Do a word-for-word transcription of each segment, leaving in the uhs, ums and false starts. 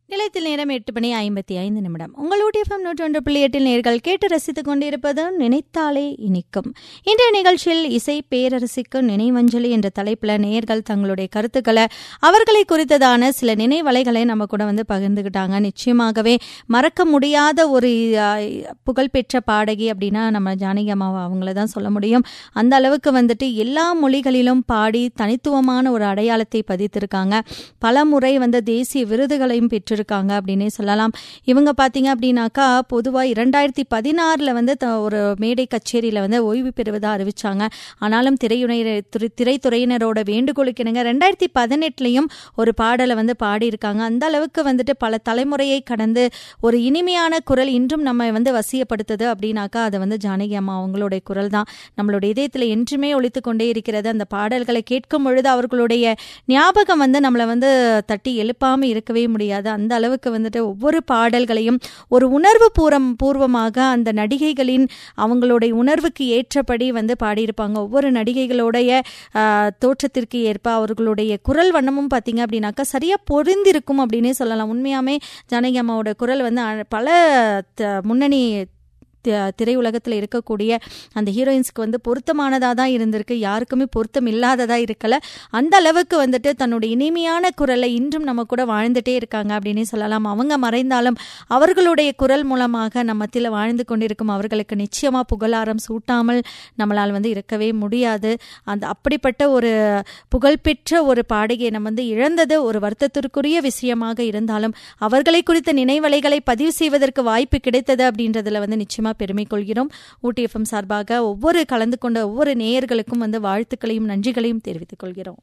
நிலையத்தில் நேரம் எட்டு மணி ஐம்பத்தி ஐந்து நிமிடம். உங்கள் ஊட்டி எஃப்எம் நூற்றி ஒன்று புள்ளி எட்டில் நேர்கள் கேட்டு ரசித்துக் கொண்டிருப்பது நினைத்தாலே இனிக்கும். இன்றைய நிகழ்ச்சியில் இசை பேரரசிக்கு நினைவஞ்சலி என்ற தலைப்பில் நேர்கள் தங்களுடைய கருத்துக்களை அவர்களை குறித்ததான சில நினைவலைகளை நம்ம கூட வந்து பகிர்ந்துக்கிட்டாங்க. நிச்சயமாகவே மறக்க முடியாத ஒரு புகழ்பெற்ற பாடகி அப்படின்னா நம்ம ஜானகி அம்மாவை அவங்கள தான் சொல்ல முடியும். அந்த அளவுக்கு வந்துட்டு எல்லா மொழிகளிலும் பாடி தனித்துவமான ஒரு அடையாளத்தை பதித்திருக்காங்க. பல முறை வந்து தேசிய விருதுகளையும் பெற்று இருக்காங்க அப்படின்னே சொல்லலாம். இவங்க பார்த்தீங்க அப்படின்னாக்கா பொதுவாக இரண்டாயிரத்தி பதினாறுல வந்து ஒரு மேடை கச்சேரியில் வந்து ஓய்வு பெறுவதாக அறிவிச்சாங்க. ஆனாலும் திரையுறை திரைத்துறையினரோட வேண்டுகோளுக்கிணங்க ரெண்டாயிரத்தி பதினெட்டுலையும் ஒரு பாடலை வந்து பாடியிருக்காங்க. அந்த அளவுக்கு வந்துட்டு பல தலைமுறையை கடந்து ஒரு இனிமையான குரல் இன்றும் நம்ம வந்து வசியப்படுத்துது அப்படின்னாக்கா அது வந்து ஜானகி அம்மா அவங்களுடைய குரல் தான் நம்மளுடைய இதயத்தில் என்றுமே ஒலித்து கொண்டே இருக்கிறது. அந்த பாடல்களை கேட்கும் பொழுது அவர்களுடைய ஞாபகம் வந்து நம்மளை வந்து தட்டி எழுப்பாமல் இருக்கவே முடியாது. அந்த அளவுக்கு வந்துட்டு ஒவ்வொரு பாடல்களையும் ஒரு உணர்வு பூர்வம் பூர்வமாக அந்த நடிகைகளின் அவங்களுடைய உணர்வுக்கு ஏற்றபடி வந்து பாடியிருப்பாங்க. ஒவ்வொரு நடிகைகளுடைய தோற்றத்திற்கு ஏற்ப அவர்களுடைய குரல் வண்ணமும் பார்த்தீங்க அப்படின்னாக்கா சரியா பொருந்திருக்கும் அப்படின்னே சொல்லலாம். உண்மையாமே ஜானகி அம்மாவோட குரல் வந்து பல முன்னணி திரையுலகத்தில் இருக்கக்கூடிய அந்த ஹீரோயின்ஸ்க்கு வந்து பொருத்தமானதாக தான் இருந்திருக்கு. யாருக்குமே பொருத்தம் இல்லாததாக இருக்கல. அந்த அளவுக்கு வந்துட்டு தன்னுடைய இனிமையான குரலை இன்றும் நம்ம கூட வாழ்ந்துட்டே இருக்காங்க அப்படின்னே சொல்லலாம். அவங்க மறைந்தாலும் அவர்களுடைய குரல் மூலமாக நம்ம மத்தியில் வாழ்ந்து கொண்டிருக்கும் அவர்களுக்கு நிச்சயமாக புகழாரம் சூட்டாமல் நம்மளால் வந்து இருக்கவே முடியாது. அந்த அப்படிப்பட்ட ஒரு புகழ்பெற்ற ஒரு பாடகியை நம்ம வந்து இழந்தது ஒரு வருத்தத்திற்குரிய விஷயமாக இருந்தாலும் அவர்களை குறித்த நினைவலைகளை பதிவு செய்வதற்கு வாய்ப்பு கிடைத்தது அப்படின்றதுல வந்து நிச்சயமாக பெருமை கொள்கிறோம். ஊட்டி எஃப்எம் சார்பாக ஒவ்வொரு கலந்து கொண்ட ஒவ்வொரு நேயர்களுக்கும் வந்து வாழ்த்துக்களையும் நன்றிகளையும் தெரிவித்துக் கொள்கிறோம்.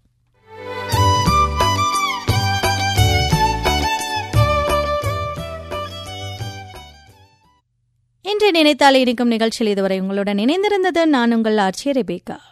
இன்று நினைத்தாலே இனிக்கும் நிகழ்ச்சியில் இதுவரை உங்களுடன் இணைந்திருந்தது நான் உங்கள் ஆர்ச்சி ரெபேக்கா.